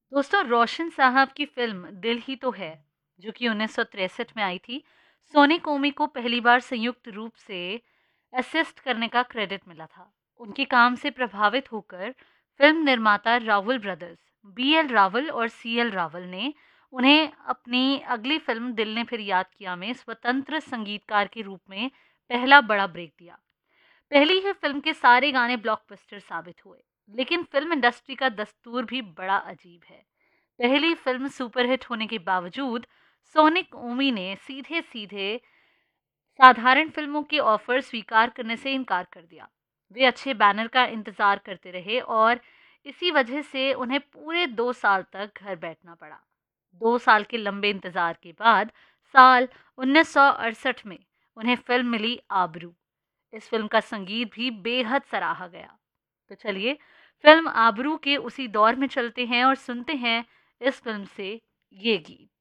दोस्तों, रोशन साहब की फिल्म दिल ही तो है, जो कि 1963 में आई थी, सोनी कोमी को पहली बार संयुक्त रूप से असिस्ट करने का क्रेडिट मिला था। उनके काम से प्रभावित होकर फिल्म निर्माता रावल ब्रदर्स, बी.एल. रावल और सी.एल. रावल ने उन्हें अपनी अगली फिल्म दिल ने फिर याद किया में स्वतंत्र संगीतकार के रूप में पहला बड़ा ब्रेक दिया। पहली ही फिल्म के सारे गाने ब्लॉकबस्टर साबित हुए, लेकिन फिल्म इंडस्ट्री का दस्तूर भी बड़ा अजीब है। पहली फिल्म सुपरहिट होने के बावजूद सोनिक ओमी ने सीधे सीधे साधारण फिल्मों के ऑफर स्वीकार करने से इनकार कर दिया। वे अच्छे बैनर का इंतजार करते रहे और इसी वजह से उन्हें पूरे 2 साल तक घर बैठना पड़ा। 2 साल के लंबे इंतजार के बाद साल 1968 में उन्हें फिल्म मिली आबरू। इस फिल्म का संगीत भी बेहद सराहा गया। तो चलिए, फिल्म आबरू के उसी दौर में चलते हैं और सुनते हैं इस फिल्म से ये गीत।